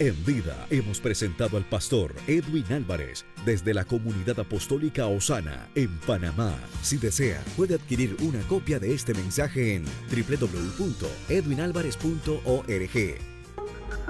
En vida hemos presentado al pastor Edwin Álvarez desde la Comunidad Apostólica Osana en Panamá. Si desea, puede adquirir una copia de este mensaje en www.edwinalvarez.org